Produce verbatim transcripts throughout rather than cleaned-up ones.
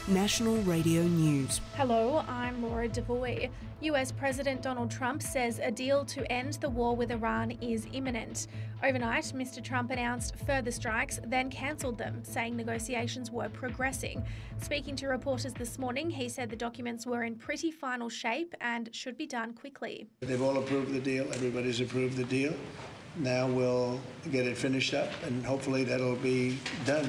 National Radio News. Hello, I'm Laura Devoy. U S President Donald Trump says a deal to end the war with Iran is imminent. Overnight, Mister Trump announced further strikes, then cancelled them, saying negotiations were progressing. Speaking to reporters this morning, he said the documents were in pretty final shape and should be done quickly. They've all approved the deal. Everybody's approved the deal. Now we'll get it finished up, and hopefully that'll be done.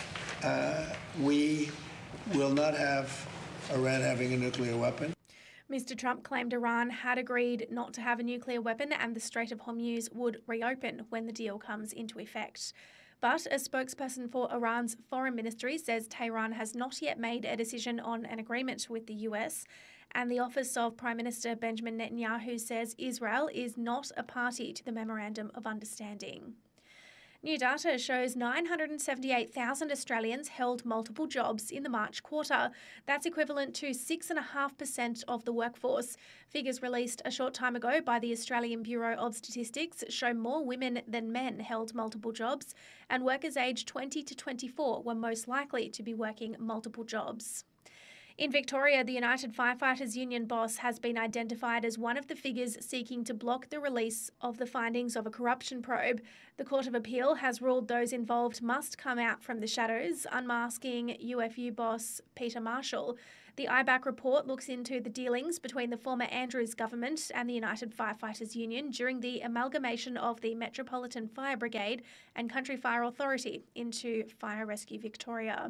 Uh, we will not have Iran having a nuclear weapon. Mister Trump claimed Iran had agreed not to have a nuclear weapon and the Strait of Hormuz would reopen when the deal comes into effect. But a spokesperson for Iran's foreign ministry says Tehran has not yet made a decision on an agreement with the U S, and the office of Prime Minister Benjamin Netanyahu says Israel is not a party to the Memorandum of Understanding. New data shows nine hundred seventy-eight thousand Australians held multiple jobs in the March quarter. That's equivalent to six point five percent of the workforce. Figures released a short time ago by the Australian Bureau of Statistics show more women than men held multiple jobs, and workers aged twenty to twenty-four were most likely to be working multiple jobs. In Victoria, the United Firefighters Union boss has been identified as one of the figures seeking to block the release of the findings of a corruption probe. The Court of Appeal has ruled those involved must come out from the shadows, unmasking U F U boss Peter Marshall. The I B A C report looks into the dealings between the former Andrews government and the United Firefighters Union during the amalgamation of the Metropolitan Fire Brigade and Country Fire Authority into Fire Rescue Victoria.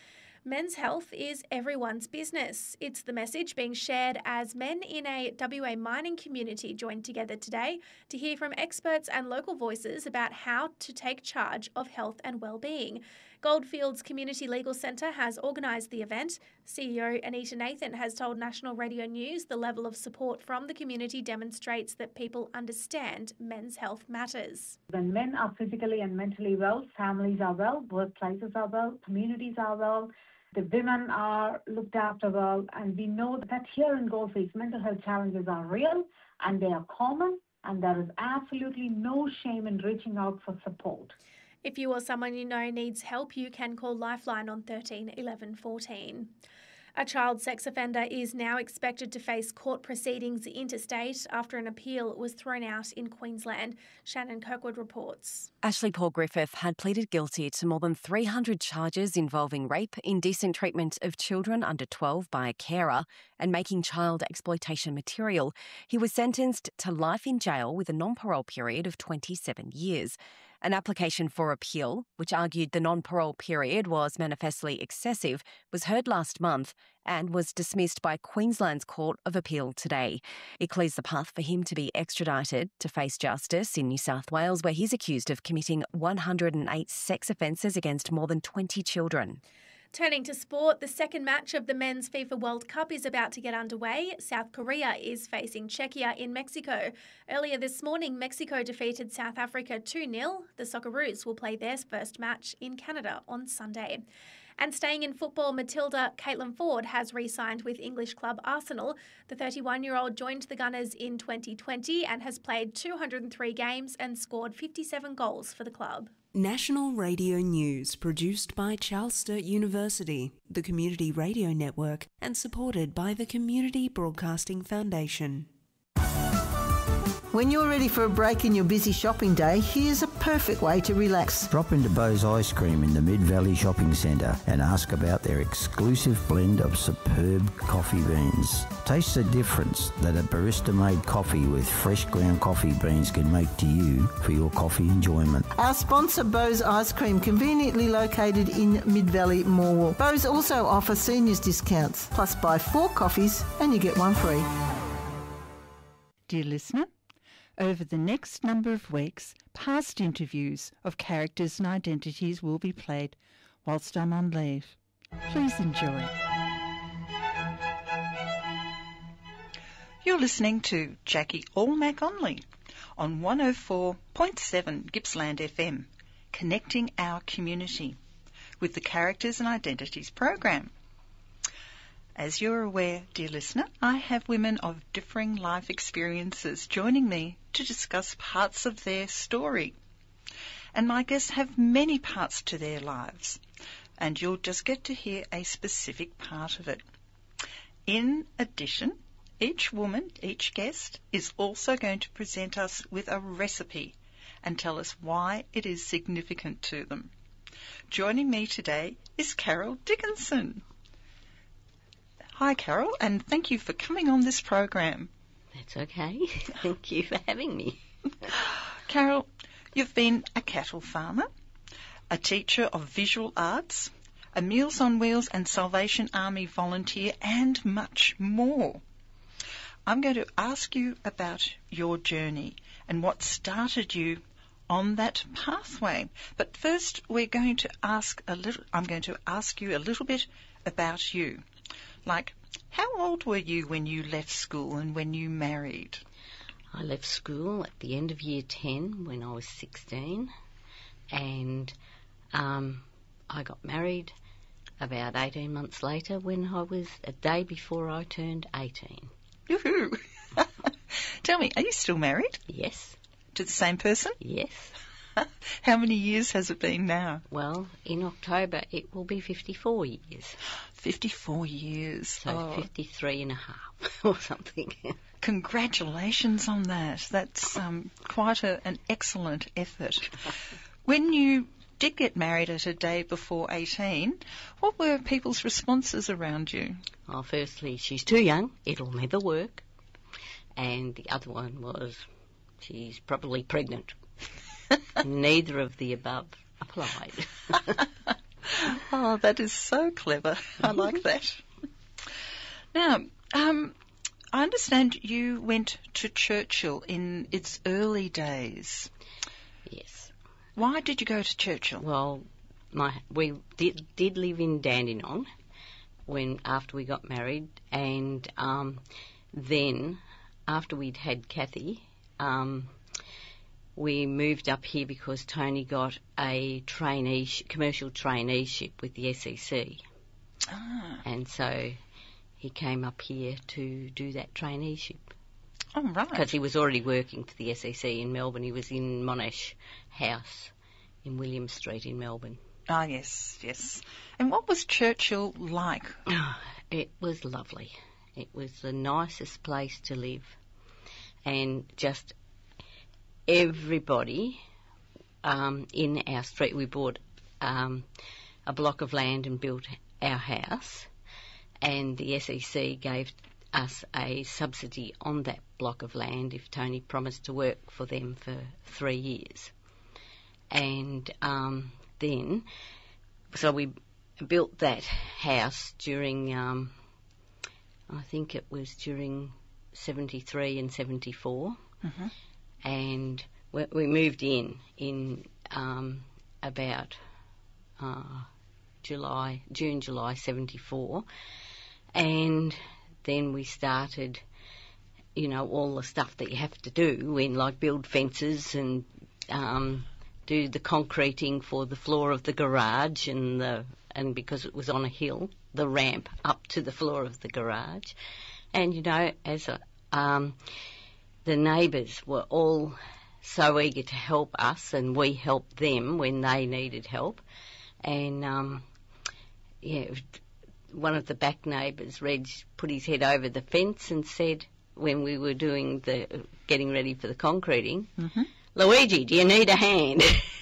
Men's health is everyone's business. It's the message being shared as men in a W A mining community joined together today to hear from experts and local voices about how to take charge of health and well-being. Goldfields Community Legal Centre has organised the event. C E O Anita Nathan has told National Radio News the level of support from the community demonstrates that people understand men's health matters. When men are physically and mentally well, families are well, workplaces are well, communities are well, the women are looked after well, and we know that here in Goldfields, mental health challenges are real and they are common, and there is absolutely no shame in reaching out for support. If you or someone you know needs help, you can call Lifeline on thirteen eleven fourteen. A child sex offender is now expected to face court proceedings interstate after an appeal was thrown out in Queensland. Shannon Kirkwood reports. Ashley Paul Griffith had pleaded guilty to more than three hundred charges involving rape, indecent treatment of children under twelve by a carer, and making child exploitation material. He was sentenced to life in jail with a non-parole period of twenty-seven years. An application for appeal, which argued the non-parole period was manifestly excessive, was heard last month and was dismissed by Queensland's Court of Appeal today. It clears the path for him to be extradited to face justice in New South Wales, where he's accused of committing one hundred eight sex offences against more than twenty children. Turning to sport, the second match of the Men's FIFA World Cup is about to get underway. South Korea is facing Czechia in Mexico. Earlier this morning, Mexico defeated South Africa two nil. The Socceroos will play their first match in Canada on Sunday. And staying in football, Matilda Caitlin Ford has re-signed with English club Arsenal. The thirty-one-year-old joined the Gunners in twenty twenty and has played two hundred three games and scored fifty-seven goals for the club. National Radio News, produced by Charles Sturt University, the Community Radio Network, and supported by the Community Broadcasting Foundation. When you're ready for a break in your busy shopping day, here's a perfect way to relax. Drop into Bo's Ice Cream in the Mid-Valley Shopping Centre and ask about their exclusive blend of superb coffee beans. Taste the difference that a barista-made coffee with fresh ground coffee beans can make to you for your coffee enjoyment. Our sponsor, Bo's Ice Cream, conveniently located in Mid-Valley Morwell. Bo's also offer seniors discounts, plus buy four coffees and you get one free. Dear listener, over the next number of weeks, past interviews of characters and identities will be played whilst I'm on leave. Please enjoy. You're listening to Jackie Allmack-Onley on one oh four point seven Gippsland F M, connecting our community with the Characters and Identities program. As you're aware, dear listener, I have women of differing life experiences joining me to discuss parts of their story. And my guests have many parts to their lives. and you'll just get to hear a specific part of it. In addition, each woman, each guest, is also going to present us with a recipe and tell us why it is significant to them. Joining me today is Carol Dickinson. Hi, Carol, and thank you for coming on this program. That's okay. Thank you for having me. Carol, you've been a cattle farmer, a teacher of visual arts, a Meals on Wheels and Salvation Army volunteer, and much more. I'm going to ask you about your journey and what started you on that pathway. But first, we're going to ask a little. I'm going to ask you a little bit about you. Like, how old were you when you left school and when you married? I left school at the end of year ten when I was sixteen, and um, I got married about eighteen months later when I was a day before I turned eighteen. Yoo-hoo! Tell me, are you still married? Yes. To the same person? Yes. How many years has it been now? Well, in October it will be fifty-four years. fifty-four years. So oh. fifty-three and a half or something. Congratulations on that. That's um, quite a, an excellent effort. When you did get married at a day before eighteen, what were people's responses around you? Oh, firstly, she's too young, it'll never work. And the other one was, she's probably pregnant. Neither of the above applied. Oh, that is so clever. I like that. Now, um, I understand you went to Churchill in its early days. Yes. Why did you go to Churchill? Well, my we did, did live in Dandenong when after we got married, and um, then after we'd had Kathy, um, we moved up here because Tony got a trainee commercial traineeship with the S E C, ah. and so he came up here to do that traineeship. Oh, right. Because he was already working for the S E C in Melbourne. He was in Monash House in William Street in Melbourne. Ah, yes, yes. And what was Churchill like? Oh, it was lovely. It was the nicest place to live. And just everybody um, in our street, we bought um, a block of land and built our house, and the S E C gave us a subsidy on that block of land if Tony promised to work for them for three years. And um, then, so we built that house during, um, I think it was during seventy-three and seventy-four. Mm-hmm. And we, we moved in in um, about uh, July, June, July seventy-four, and then we started, you know, all the stuff that you have to do when, like, build fences and um, do the concreting for the floor of the garage, and the and because it was on a hill, the ramp up to the floor of the garage, and you know, as a, um, the neighbours were all so eager to help us, and we helped them when they needed help, and um, yeah. One of the back neighbours, Reg, put his head over the fence and said, when we were doing the getting ready for the concreting, mm-hmm. Luigi, do you need a hand?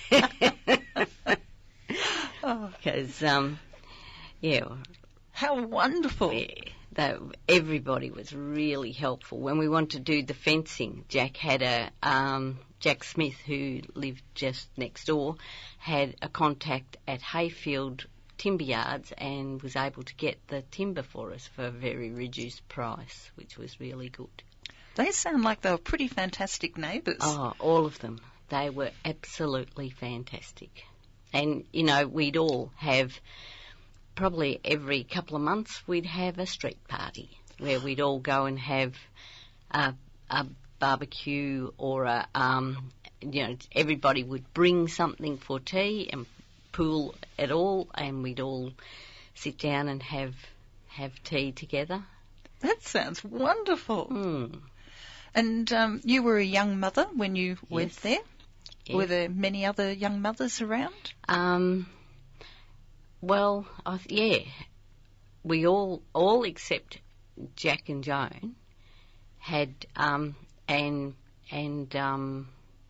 Oh, because um, yeah, how wonderful! Yeah, that everybody was really helpful when we wanted to do the fencing. Jack had a um, Jack Smith, who lived just next door, had a contact at Hayfield Timber Yards and was able to get the timber for us for a very reduced price, which was really good. They sound like they were pretty fantastic neighbours. Oh, all of them. They were absolutely fantastic. And, you know, we'd all have, probably every couple of months, we'd have a street party where we'd all go and have a, a barbecue or a, um, you know, everybody would bring something for tea and pool at all, and we'd all sit down and have have tea together. That sounds wonderful. Mm. And um, you were a young mother when you Yes. went there. Yes. Were there many other young mothers around? Um, Well, I th- yeah, we all, all except Jack and Joan had, um, and, and, um,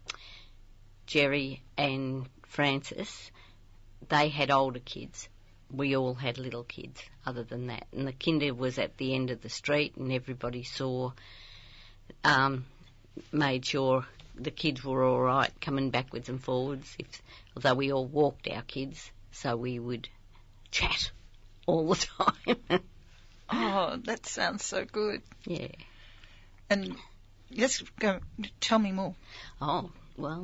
Jerry and Francis, they had older kids. We all had little kids other than that. And the kinder was at the end of the street and everybody saw, um, made sure the kids were all right coming backwards and forwards, if, although we all walked our kids, so we would chat all the time. Oh, that sounds so good. Yeah. And let's go, tell me more. Oh, well,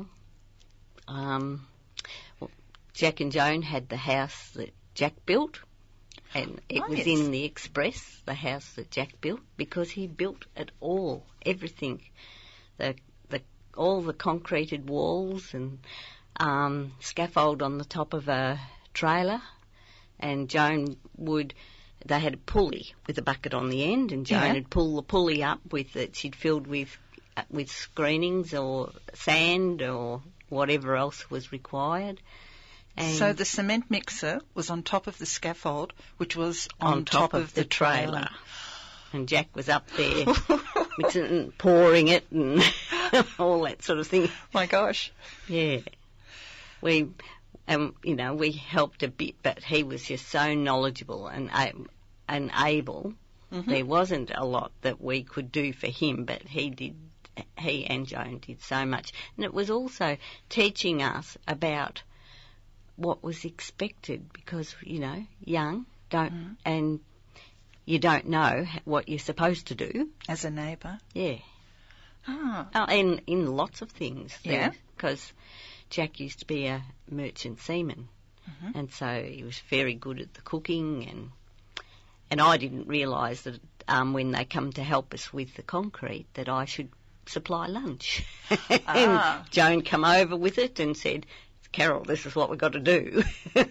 um, well, Jack and Joan had the house that Jack built, and it Oh, was yes. in the Express, the house that Jack built, because he built it all, everything, the the all the concreted walls and um, scaffold on the top of a trailer, and Joan would. They had a pulley with a bucket on the end, and Joan Yeah. would pull the pulley up with it. She'd filled with uh, with screenings or sand or whatever else was required. And So the cement mixer was on top of the scaffold, which was on, on top, of, the trailer. trailer. And Jack was up there mixing and pouring it and all that sort of thing. My gosh. Yeah. We, um, you know, we helped a bit, but he was just so knowledgeable and, a- and able. Mm-hmm. There wasn't a lot that we could do for him, but he did, he and Joan did so much. And it was also teaching us about what was expected because, you know, young, don't, Mm. and you don't know what you're supposed to do. As a neighbour. Yeah. Ah. Oh, and in lots of things. Yeah. Because Jack used to be a merchant seaman, Mhm. and so he was very good at the cooking, and and I didn't realise that um, when they come to help us with the concrete that I should supply lunch. Ah. And Joan come over with it and said, Carol, this is what we've got to do.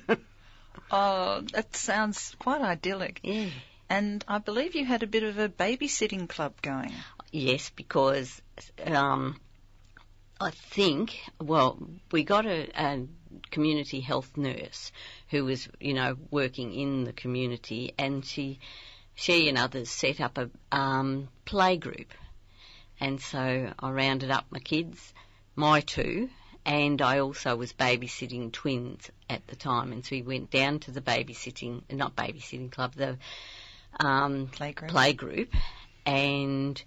Oh, that sounds quite idyllic. Yeah. And I believe you had a bit of a babysitting club going. Yes, because um, I think, well, we got a, a community health nurse who was, you know, working in the community, and she, she and others set up a um, play group. And so I rounded up my kids, my two, and I also was babysitting twins at the time, and so we went down to the babysitting, not babysitting club, the um, Playgroup. playgroup, and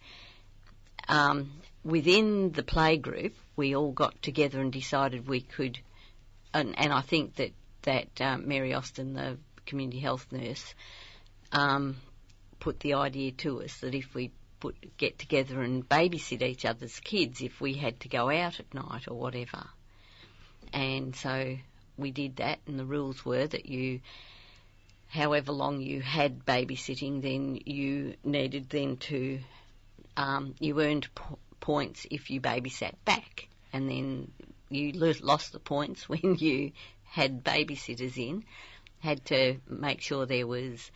um, within the playgroup, we all got together and decided we could, and, and I think that that um, Mary Austin, the community health nurse, um, put the idea to us that if we put, get together and babysit each other's kids, if we had to go out at night or whatever, and so we did that, and the rules were that you, however long you had babysitting, then you needed then to, um, you earned po- points if you babysat back, and then you lo- lost the points when you had babysitters in, had to make sure there was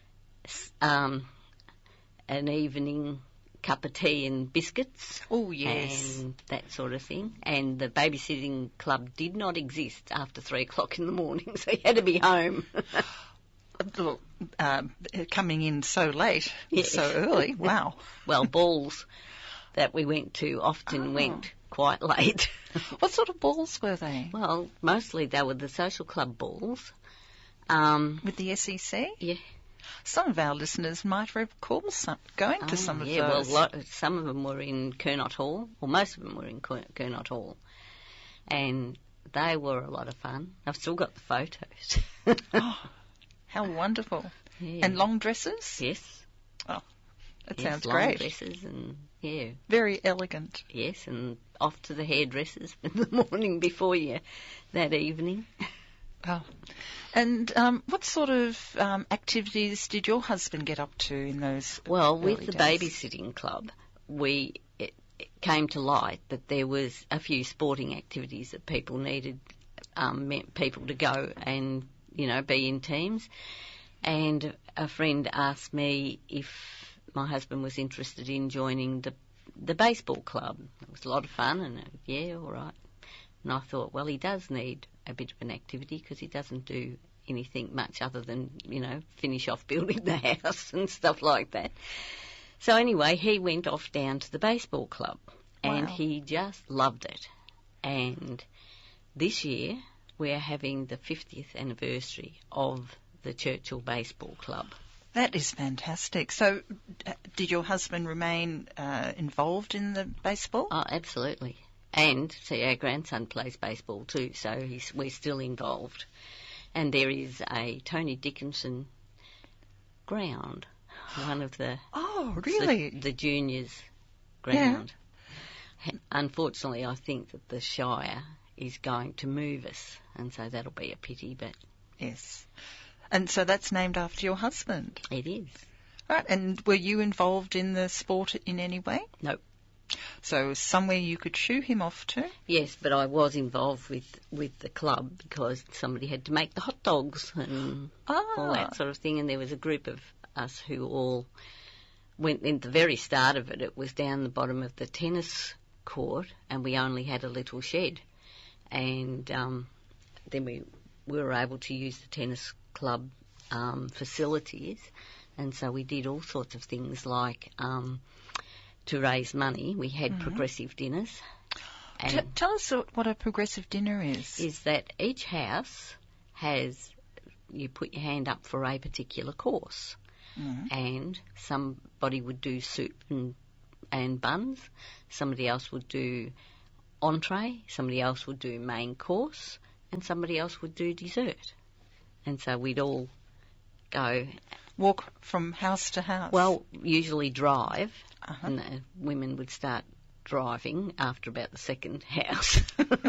um, an evening cup of tea and biscuits. Oh, yes. And that sort of thing. And the babysitting club did not exist after three o'clock in the morning, so you had to be home. Look, uh, coming in so late, Yeah. so early. Wow. Well, balls that we went to often Oh. went quite late. What sort of balls were they? Well, mostly they were the social club balls. Um, With the S E C? yeah. Some of our listeners might recall some, going to Oh, some of yeah, those. well, lot, some of them were in Kernot Hall, or most of them were in Ker- Kernot Hall, and they were a lot of fun. I've still got the photos. Oh, how wonderful. Yeah. And long dresses? Yes. Oh, that yes, sounds long great. dresses and, yeah, Very elegant. yes, and off to the hairdressers in the morning before you, that evening. Oh. And um, what sort of um, activities did your husband get up to in those Well, with early the days? babysitting club, we it, it came to light that there was a few sporting activities that people needed um, me- people to go and, you know, be in teams. And a friend asked me if my husband was interested in joining the the baseball club. It was a lot of fun, and uh, yeah, all right. And I thought, well, he does need a bit of an activity because he doesn't do anything much other than, you know, finish off building the house and stuff like that. So anyway, he went off down to the baseball club and Wow. he just loved it. And this year we're having the fiftieth anniversary of the Churchill Baseball Club. That is fantastic. So uh, did your husband remain uh, involved in the baseball? Oh, absolutely. And, see, our grandson plays baseball too, so he's, we're still involved. And there is a Tony Dickinson ground, one of the... Oh, really? The, the juniors ground. Yeah. Unfortunately, I think that the Shire is going to move us, and so that'll be a pity, but... Yes. And so that's named after your husband? It is. Right, and were you involved in the sport in any way? No. So somewhere you could shoo him off to? Yes, but I was involved with, with the club because somebody had to make the hot dogs and ah. all that sort of thing, and there was a group of us who all went in. The very start of it, it was down the bottom of the tennis court, and we only had a little shed. And um, then we, we were able to use the tennis club um, facilities, and so we did all sorts of things like... Um, to raise money, we had mm-hmm. progressive dinners. And T- tell us what a progressive dinner is. Is that each house has, you put your hand up for a particular course, mm-hmm. and somebody would do soup and, and buns, somebody else would do entree, somebody else would do main course, and somebody else would do dessert. And so we'd all go... Walk from house to house? Well, usually drive. Uh-huh. And the women would start driving after about the second house.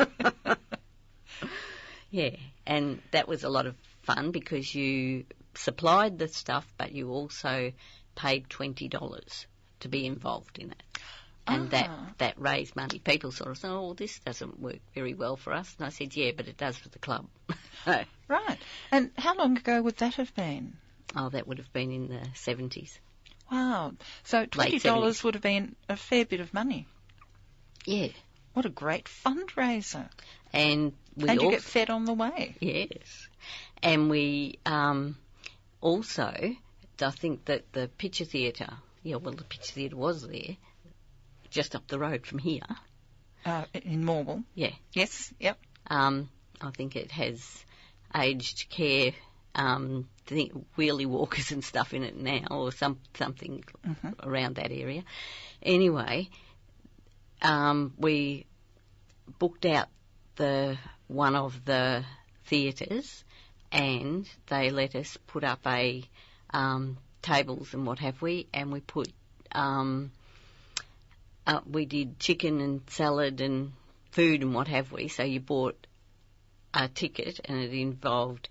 Yeah, and that was a lot of fun because you supplied the stuff, but you also paid twenty dollars to be involved in it. And ah. that, that raised money. People sort of said, oh, this doesn't work very well for us. And I said, yeah, but it does for the club. Right. And how long ago would that have been? Oh, that would have been in the seventies. Wow. So twenty dollars would have been a fair bit of money. Yeah. What a great fundraiser. And we And you also, get fed on the way. Yes. And we um, also, I think that the Picture Theatre, yeah, well, the Picture Theatre was there, just up the road from here. Uh, in Morwell? Yeah. Yes, yep. Um, I think it has aged care um, th- wheelie walkers and stuff in it now, or some something mm-hmm. around that area. Anyway, um, we booked out the one of the theatres, and they let us put up a um, tables and what have we, and we put um, uh, we did chicken and salad and food and what have we. So you bought a ticket, and it involved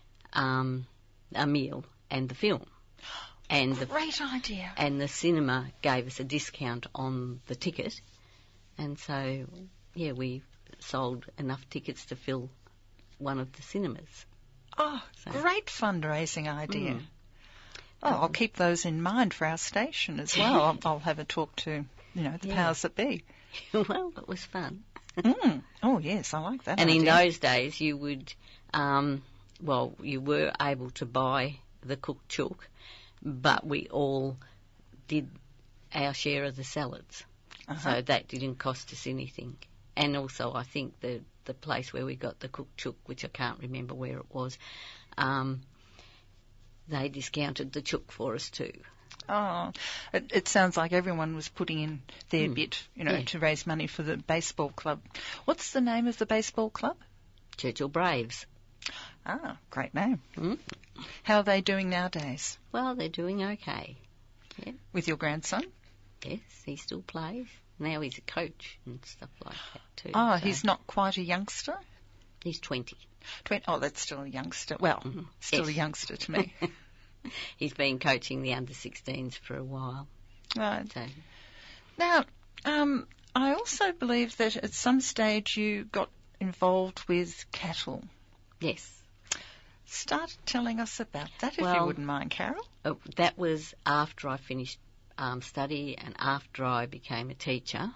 um, a meal and the film. And Great the, idea. And the cinema gave us a discount on the ticket, and so yeah, we sold enough tickets to fill one of the cinemas. Oh, so. Great fundraising idea. Mm. Oh, I'll keep those in mind for our station as well. I'll, I'll have a talk to, you know, the yeah. powers that be. Well, it was fun. mm. Oh, yes, I like that And idea. in those days, you would, um, well, you were able to buy the cooked chook, but we all did our share of the salads. Uh-huh. So that didn't cost us anything. And also, I think the, the place where we got the cooked chook, which I can't remember where it was, um, they discounted the chook for us too. Oh, it, it sounds like everyone was putting in their Mm. bit, you know, Yeah. to raise money for the baseball club. What's the name of the baseball club? Churchill Braves. Ah, great name. Mm. How are they doing nowadays? Well, they're doing okay. Yeah. With your grandson? Yes, he still plays. Now he's a coach and stuff like that too. Oh, so he's not quite a youngster? He's twenty. Twenty, oh, that's still a youngster. Well, Mm-hmm. still Yes. a youngster to me. He's been coaching the under sixteens for a while. Right. So. Now, um, I also believe that at some stage you got involved with cattle. Yes. Start telling us about that, if Well, you wouldn't mind, Carol. Uh, that was after I finished um, study and after I became a teacher.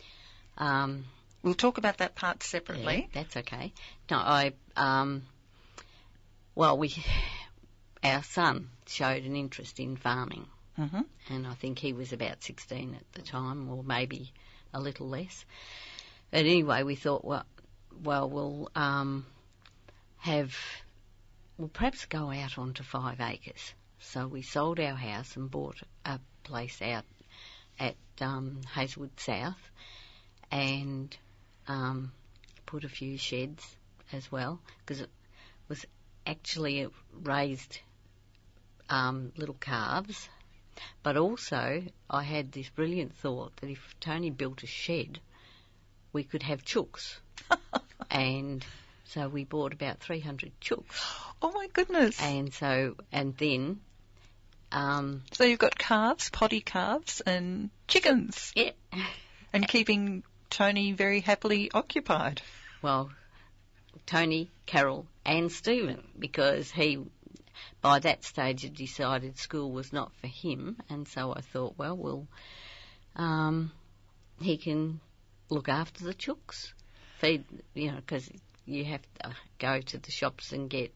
Um, We'll talk about that part separately. Yeah, that's okay. No, I um, Well, we, our son showed an interest in farming, mm-hmm. and I think he was about sixteen at the time, or maybe a little less. But anyway, we thought, well, well, we'll um, have, we'll perhaps go out onto five acres. So we sold our house and bought a place out at um, Hazelwood South, and um, put a few sheds as well, because it was actually it raised um, little calves. But also I had this brilliant thought that if Tony built a shed, we could have chooks. And so we bought about three hundred chooks. Oh, my goodness. And so, and then... Um, so you've got calves, potty calves, and chickens. Yeah. And keeping Tony very happily occupied. Well, Tony, Carol and Stephen, because he, by that stage, had decided school was not for him, and so I thought, well, we'll, um, he can look after the chooks, feed, you know, because you have to go to the shops and get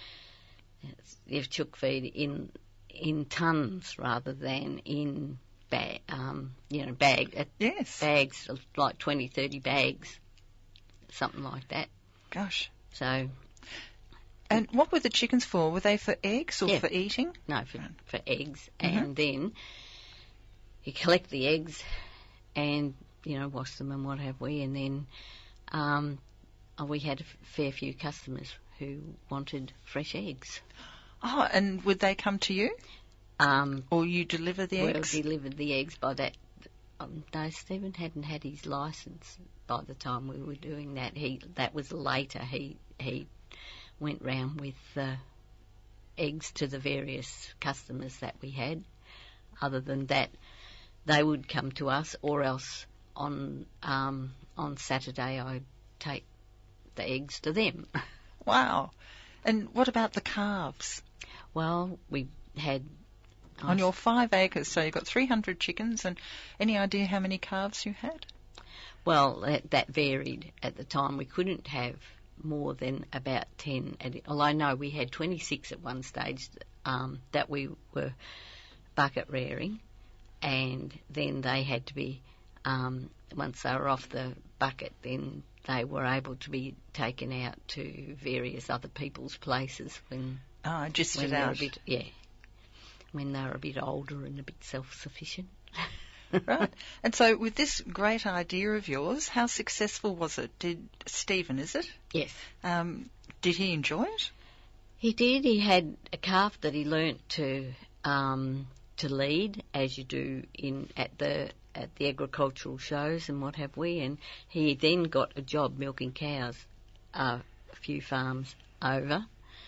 your chook feed in in tons rather than in ba- um, you know, bag, yes. bags, like twenty, thirty bags, something like that. Gosh. So. And what were the chickens for? Were they for eggs or yeah. for eating? No, for, for eggs. Mm-hmm. And then you collect the eggs and, you know, wash them and what have we. And then um, we had a fair few customers who wanted fresh eggs. Oh, and would they come to you? Um, or you deliver the well, eggs? We delivered the eggs by that. Um, no, Stephen hadn't had his licence by the time we were doing that. He that was later. He he went round with uh, eggs to the various customers that we had. Other than that, they would come to us, or else on um, on Saturday I'd take the eggs to them. Wow. And what about the calves? Well, we had... On your five acres, so you've got three hundred chickens, and any idea how many calves you had? Well, that, that varied at the time. We couldn't have more than about ten. Well, I know we had twenty-six at one stage um, that we were bucket rearing, and then they had to be, um, once they were off the bucket, then they were able to be taken out to various other people's places when... Oh, just when it they out. were a bit, yeah, when they were a bit older and a bit self-sufficient. Right. And so with this great idea of yours, how successful was it? Did Stephen, is it? Yes. Um, did he enjoy it? He did. He had a calf that he learnt to um, to lead, as you do in at the at the agricultural shows and what have we. And he then got a job milking cows uh, a few farms over.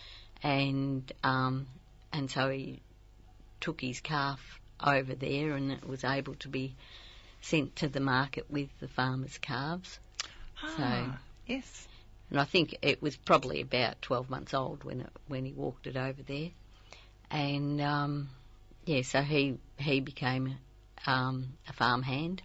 And um, and so he took his calf over there, and it was able to be sent to the market with the farmers' calves. Ah, so, yes. And I think it was probably about twelve months old when it, when he walked it over there. And um, yeah, so he he became um, a farmhand,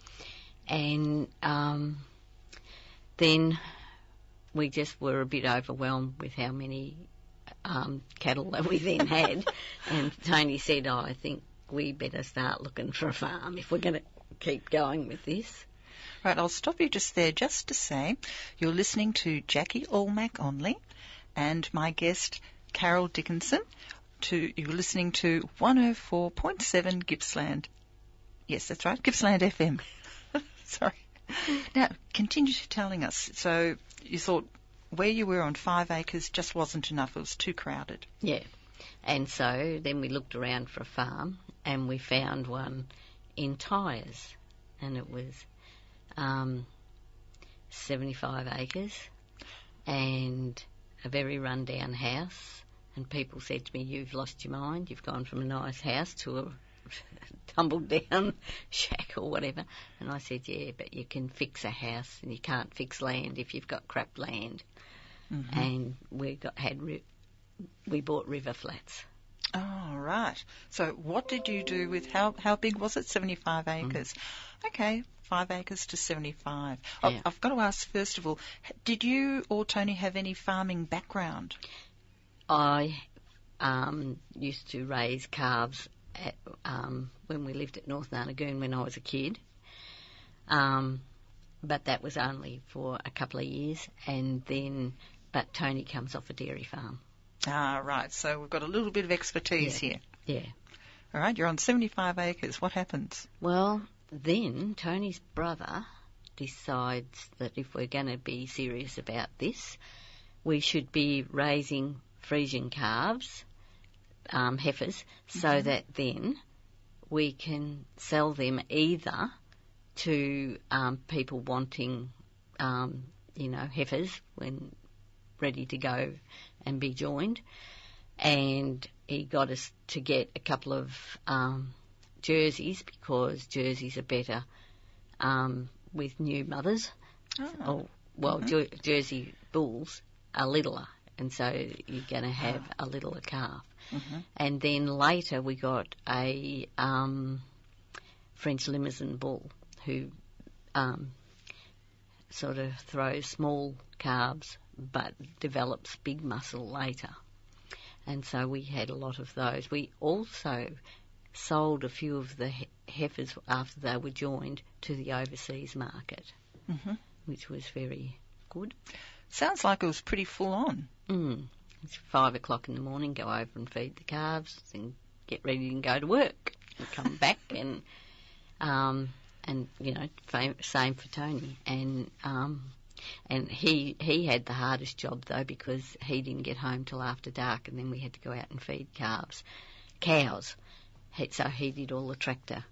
and um, then we just were a bit overwhelmed with how many Um, cattle that we then had, and Tony said, oh, I think we better start looking for a farm if we're going to keep going with this. Right, I'll stop you just there just to say you're listening to Jackie Allmack-Onley and my guest Carol Dickinson. To You're listening to one oh four point seven Gippsland. Yes, that's right, Gippsland F M. Sorry. Now, continue telling us. So you thought where you were on five acres just wasn't enough. It was too crowded. Yeah. And so then we looked around for a farm, and we found one in Tyres, and it was um, seventy-five acres and a very run-down house. And people said to me, you've lost your mind. You've gone from a nice house to a tumbled-down shack or whatever. And I said, yeah, but you can fix a house, and you can't fix land if you've got crap land. Mm-hmm. And we got had ri- we bought River Flats. Oh, right. So what did you do with, how how big was it? seventy-five acres. Mm. Okay, five acres to seventy-five. Yeah. I've, I've got to ask, first of all, did you or Tony have any farming background? I um, used to raise calves at, um, when we lived at North Narnagoon when I was a kid. Um, but that was only for a couple of years, and then, but Tony comes off a dairy farm. Ah, right. So we've got a little bit of expertise Yeah. here. Yeah. All right, you're on seventy-five acres. What happens? Well, then Tony's brother decides that if we're going to be serious about this, we should be raising Friesian calves, um, heifers, so Mhm. that then we can sell them either to um, people wanting, um, you know, heifers when ready to go and be joined. And he got us to get a couple of um, jerseys, because jerseys are better um, with new mothers. Oh. Or, well, Mhm. jer- Jersey bulls are littler, and so you're going to have a littler calf. Mhm. And then later we got a um, French Limousin bull who um, sort of throws small calves but develops big muscle later. And so we had a lot of those. We also sold a few of the he- heifers after they were joined to the overseas market, Mhm. which was very good. Sounds like it was pretty full on. Mm. It's five o'clock in the morning, go over and feed the calves and get ready and go to work and come back and, um, and you know, fam- same for Tony. And um, and he he had the hardest job, though, because he didn't get home till after dark, and then we had to go out and feed calves, cows. He- So he did all the tractor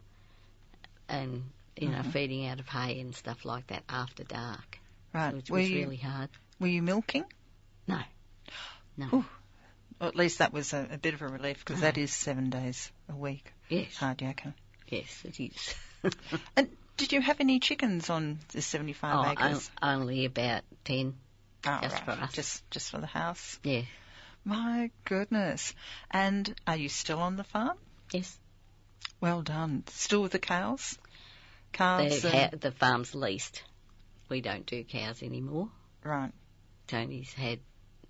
and, you know, Mhm. feeding out of hay and stuff like that after dark, Right. which Were was you, really hard. Were you milking? No. No. Ooh. Well, at least that was a, a bit of a relief, because Oh. that is seven days a week. Yes. Hard yakka. Yes, it is. And did you have any chickens on the seventy-five Oh, acres? on- only about ten. Oh, just right. for us. Just, just for the house? Yeah. My goodness. And are you still on the farm? Yes. Well done. Still with the cows? Calves? The, and- ha- the farm's leased. We don't do cows anymore. Right. Tony's had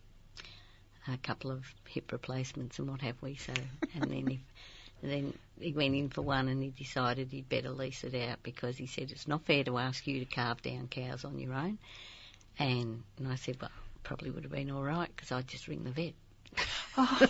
a couple of hip replacements and what have we, so, and then if, then he went in for one and he decided he'd better lease it out, because he said it's not fair to ask you to carve down cows on your own. And, and I said, well, probably would have been all right, because I'd just ring the vet. Oh.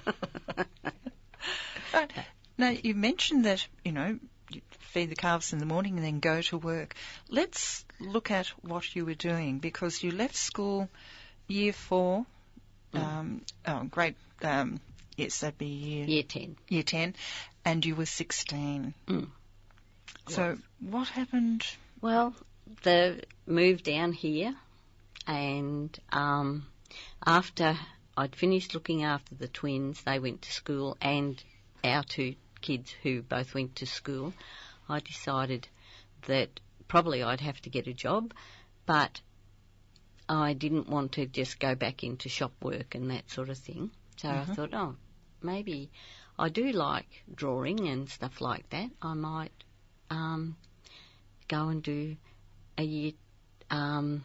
Right. Now, you mentioned that, you know, you feed the calves in the morning and then go to work. Let's look at what you were doing, because you left school year four, Mm. um, oh, grade, um, yes, that'd be year, Year ten. year ten, and you were sixteen. Mm. So what happened? Well, the moved down here, and um, after I'd finished looking after the twins, they went to school, and our two kids who both went to school, I decided that probably I'd have to get a job, but I didn't want to just go back into shop work and that sort of thing. So Mhm. I thought, oh, maybe I do like drawing and stuff like that. I might um, go and do a year, um,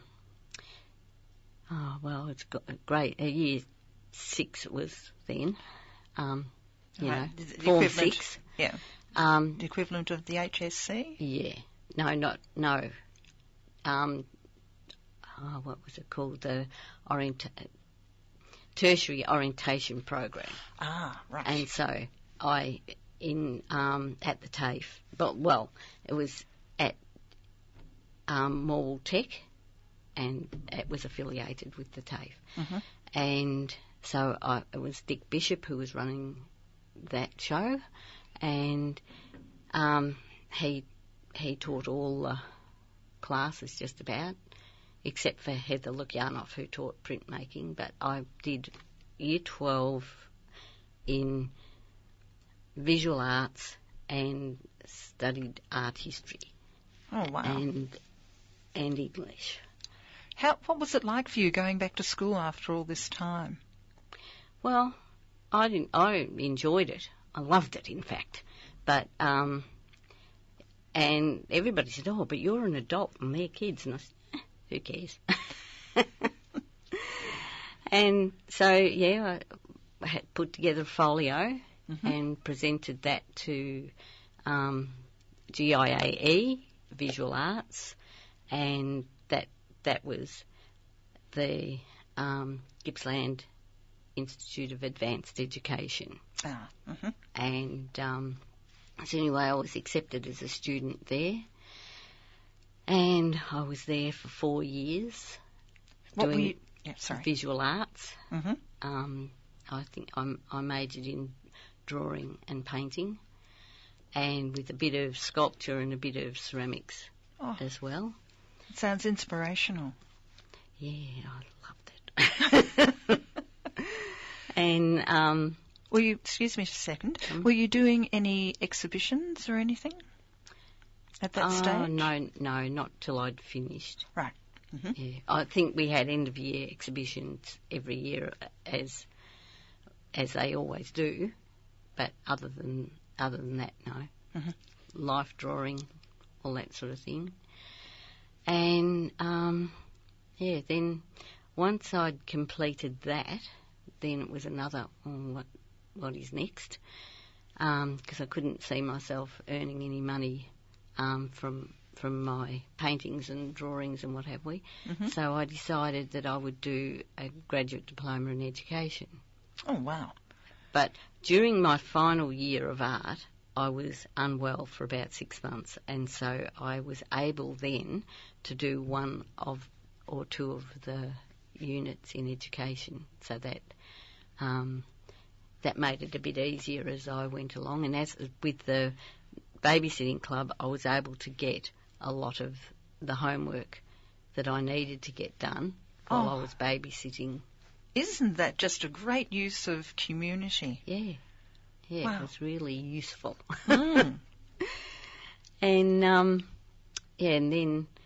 oh, well, it's got great, a year six it was then, um, you Right, know, the- the form equivalent- six. Yeah, Um, the equivalent of the H S C? yeah, no, not, no, um, oh, what was it called, the orient- tertiary orientation program. Ah, right. And so I, in um, at the TAFE, but well, it was at um, Morwell Tech, and it was affiliated with the TAFE. Mhm. And so I, it was Dick Bishop who was running that show, and um, he he taught all the classes just about, except for Heather Lukianoff, who taught printmaking. But I did year twelve in visual arts and studied art history Oh, wow. and and English. How, what was it like for you going back to school after all this time? Well, I didn't. I enjoyed it. I loved it, in fact. But um, and everybody said, "Oh, but you're an adult and they're kids," and I said, eh, "Who cares?" And so, yeah, I, had put together a folio Mm-hmm. and presented that to um, G I A E, Visual Arts, and that that was the um, Gippsland Institute of Advanced Education. Ah, mm-hmm. And um, so anyway, I was accepted as a student there, and I was there for four years What doing were you? Yeah, sorry. visual arts. Mm-hmm. Um, I think I'm, I majored in drawing and painting, and with a bit of sculpture and a bit of ceramics Oh, as well. it sounds inspirational. Yeah, I loved it. And um, Were you? Excuse me a second. Um, Were you doing any exhibitions or anything at that oh, stage? no, no, not till I'd finished. Right. Mm-hmm. Yeah, I think we had end of year exhibitions every year, as as they always do. But other than other than that, no. Mm-hmm. Life drawing, all that sort of thing. And um, yeah, then once I'd completed that, then it was another, oh, what what is next? Because um, I couldn't see myself earning any money um, from from my paintings and drawings and what have we. Mm-hmm. So I decided that I would do a graduate diploma in education. Oh, wow. But during my final year of art, I was unwell for about six months, and so I was able then to do one of or two of the units in education, so that um, that made it a bit easier as I went along. And as with the babysitting club, I was able to get a lot of the homework that I needed to get done while Oh. I was babysitting. Isn't that just a great use of community? Yeah, yeah, Wow. it was really useful. Mm. And um, yeah, and then